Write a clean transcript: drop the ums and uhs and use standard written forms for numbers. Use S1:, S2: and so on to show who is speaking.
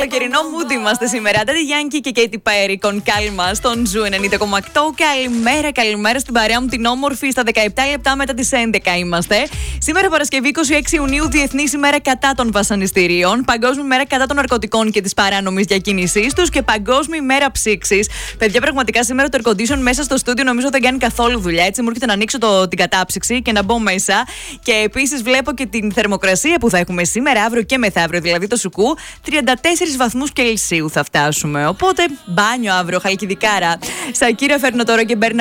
S1: καλοκαιρινό mood είμαστε σήμερα. Ντάντι Γιάνκι και Κέιτι Πέρι, Calma στον Ζου 90,8. Καλημέρα στην παρέα μου την όμορφη. Στα 17 λεπτά μετά τις 11 είμαστε. Σήμερα Παρασκευή 26 Ιουνίου, Διεθνή ημέρα κατά των βασανιστήριων. Παγκόσμια ημέρα κατά των ναρκωτικών και της παράνομης διακίνησής τους. Και Παγκόσμια ημέρα ψήξης. Παιδιά, πραγματικά σήμερα το air condition μέσα στο στούντιο νομίζω δεν κάνει καθόλου δουλειά. Έτσι μου έρχεται να ανοίξω την κατάψυξη και να μπω μέσα. Και επίσης βλέπω και την θερμοκρασία που θα έχουμε σήμερα, αύριο και μεθαύριο, δηλαδή το σουκού. 34 βαθμούς Κελσίου θα φτάσουμε. Οπότε μπάνιο αύριο, χαλκιδικάρα. Σακύρα φέρνω τώρα και μπέρνα